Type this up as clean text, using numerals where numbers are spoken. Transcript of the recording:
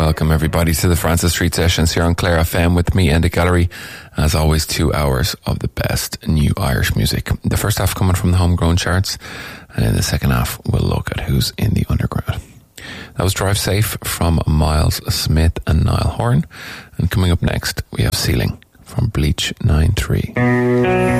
Welcome everybody to the Francis Street Sessions here on Clare FM with me and the gallery. As always, 2 hours of the best new Irish music. The first half coming from the homegrown charts, and in the second half we'll look at who's in the underground. That was Drive Safe from Miles Smith and Niall Horan. And coming up next we have Ceiling from Bleach 93.